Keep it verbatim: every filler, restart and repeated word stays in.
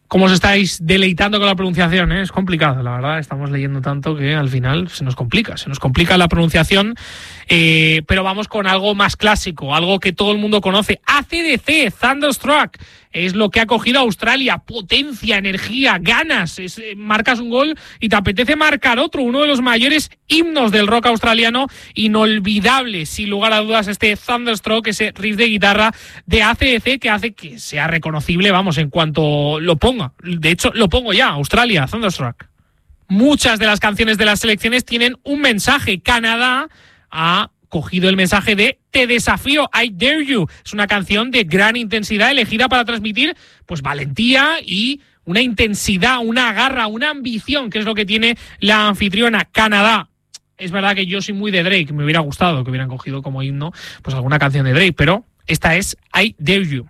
cómo os estáis deleitando con la pronunciación, ¿eh? Es complicado, la verdad, estamos leyendo tanto que al final se nos complica, se nos complica la pronunciación, eh, pero vamos con algo más clásico, algo que todo el mundo conoce. A C D C, Thunderstruck, es lo que ha cogido Australia, potencia, energía, ganas, es, eh, marcas un gol y te apetece marcar otro, uno de los mayores himnos del rock australiano, inolvidable, sin lugar a dudas, este Thunderstruck, ese riff de guitarra de A C D C que hace que sea reconocible, vamos, en cuanto lo ponga. De hecho, lo pongo ya, Australia, Thunderstruck. Muchas de las canciones de las selecciones tienen un mensaje. Canadá ha cogido el mensaje de Te desafío, I dare you. Es una canción de gran intensidad elegida para transmitir pues valentía y una intensidad, una garra, una ambición, que es lo que tiene la anfitriona Canadá. Es verdad que yo soy muy de Drake, me hubiera gustado que hubieran cogido como himno pues alguna canción de Drake, pero esta es I dare you.